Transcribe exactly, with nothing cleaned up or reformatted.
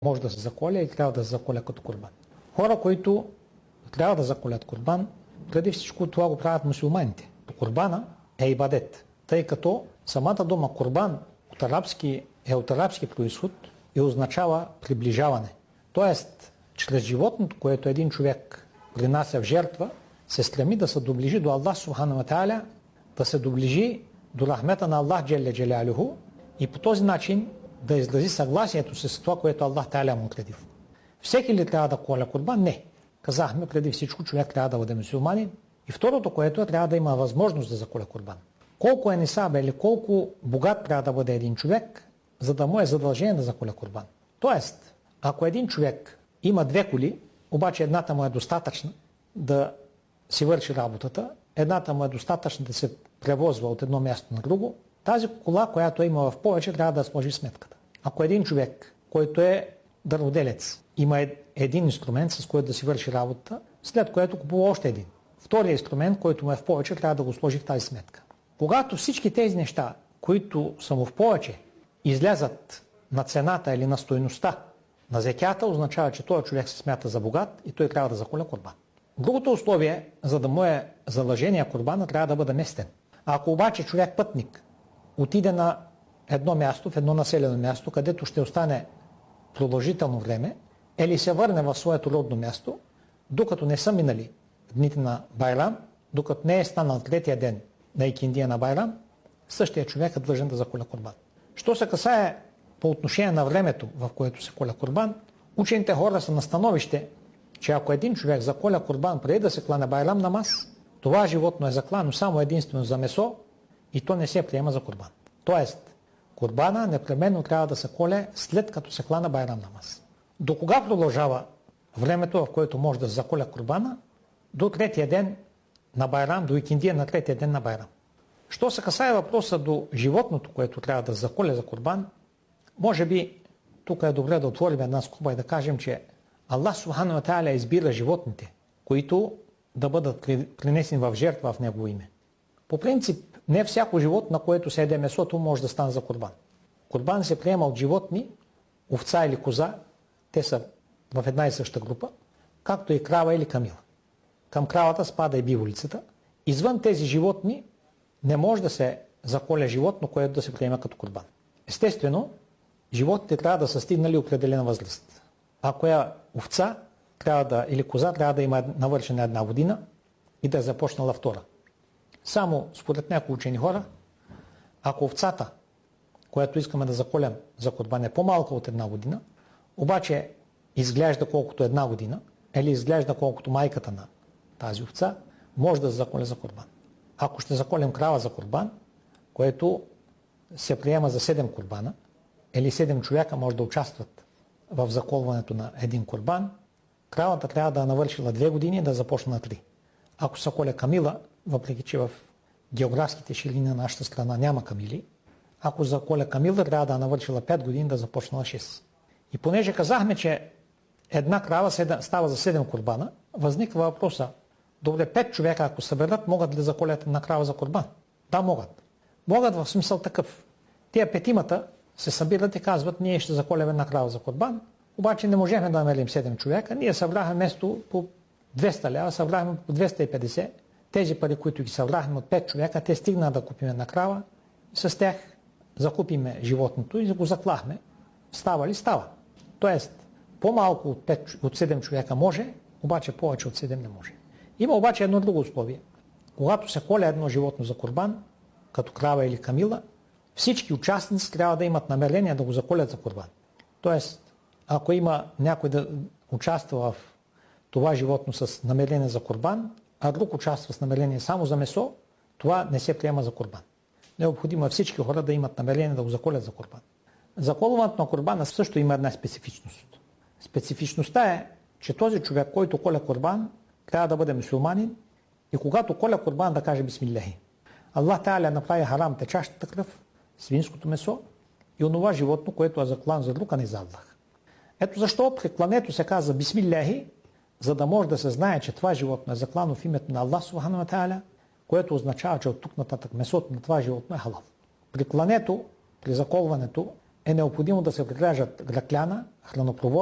може да се заколя или трябва да се заколя като курбан. Хора, които трябва да заколят курбан, преди всичко това го правят мюсюлманите. Курбана е ибадет, тъй като самата дума курбан от арабски, е от арабски произход и означава приближаване. Тоест, чрез животното, което един човек принася в жертва, се стреми да се доближи до Аллах Субхану ва Тааля, да се доближи до рахмета на Аллах Джелле Джелялюху и по този начин да изрази съгласието си с това, което Аллах Тааля му отредил. Всеки ли трябва да коля курбан? Не. Казахме, преди всичко човек трябва да бъде мюсюлманин. И второто, което е, трябва да има възможност да заколя курбан. Колко е нисаба или колко богат трябва да бъде един човек, за да му е задължение да заколя курбан. Тоест, ако един човек има две коли, обаче едната му е достатъчна да си върши работата, едната му е достатъчна да се превозва от едно място на друго, тази кола, която има в повече, трябва да сложи сметката. Ако един човек, който е дърводелец, има един инструмент, с който да си върши работата, след което купува още един. Вторият инструмент, който му е в повече, трябва да го сложи в тази сметка. Когато всички тези неща, които са му в повече, излязат на цената или на стойността на зекята, означава, че този човек се смята за богат и той трябва да заколя курбан. Другото условие, за да му е задължение курбана, трябва да бъде местен. А ако обаче човек пътник отиде на едно място, в едно населено място, където ще остане продължително време, или се върне в своето родно място, докато не са минали дните на Байрам, докато не е станал третия ден на Икиндия на Байрам, същия човек е длъжен да заколя курбан. Що се касае по отношение на времето, в което се коля курбан, учените хора са на становище, че ако един човек заколя курбан преди да се клане Байрам намаз, това животно е заклано само единствено за месо и то не се приема за курбан. Тоест, курбана непременно трябва да се коле след като се клана Байрам намаз. До кога продължава времето, в което може да се заколя курбана? До третия ден на Байрам, до Икиндия на третия ден на Байрам. Що се касае въпроса до животното, което трябва да заколя за курбан, може би тук е добре да отворим една скоба и да кажем, че Аллах Субхану ва Тааля избира животните, които да бъдат принесени в жертва в Негово име. По принцип, не всяко животно, на което се еде месото, може да стане за курбан. Курбан се приема от животни, овца или коза, те са в една и съща група, както и крава или камила. Към кравата спада и биволицата. Извън тези животни не може да се заколя животно, което да се приема като курбан. Естествено, животните трябва да са стигнали определена възраст. Ако е овца трябва да, или коза, трябва да има навършена една година и да е започнала втора. Само според някои учени хора, ако овцата, която искаме да заколям за курбан, е по-малка от една година, обаче изглежда колкото една година, или изглежда колкото майката на тази овца, може да се заколя за курбан. Ако ще заколем крава за курбан, което се приема за седем курбана, или седем човека може да участват в заколването на един курбан, кравата трябва да е навършила две години и да започне на три. Ако се коля камила, въпреки че в географските ширини на нашата страна няма камили, ако заколя камила, трябва да е навършила пет години да започне на шест. И понеже казахме, че една крава става за седем курбана, възниква въпроса: добре, пет човека, ако съберат, могат ли да заколят една крава за курбан? Да, могат. Могат в смисъл такъв. Тия петимата се събират и казват: ние ще заколем една крава за курбан, обаче не можехме да намерим седем човека, ние събрахме вместо по двеста лева, събрахме по двеста и петдесет. Тези пари, които ги събрахме от пет човека, те стигна да купим една крава, с тях закупиме животното и го заклахме. Става ли? Става. Тоест, по-малко от, пет, от седем човека може, обаче повече от седем не може. Има обаче едно друго условие. Когато се коля едно животно за курбан, като крава или камила, всички участници трябва да имат намерение да го заколят за курбан. Тоест, ако има някой да участва в това животно с намерение за курбан, а друг участва с намерение само за месо, това не се приема за курбан. Необходимо е всички хора да имат намерение да го заколят за курбан. Заколването на курбана също има една специфичност. Специфичността е, че този човек, който коля курбан, трябва да бъде мюсюлманин и когато коля курбан да каже бисмилляхи. Аллах Тааля направи харам течащата кръв, свинското месо и онова животно, което е заклан за друг, а не за Аллах. Ето защо при клането се казва бисмилляхи, за да може да се знае, че това животно е заклано в името на Аллах Субхану ва Тааля, което означава, че от тук нататък месото на това животно е халал. При клането, при заколването, е необходимо да се прилежат глъкляна, хранопровод,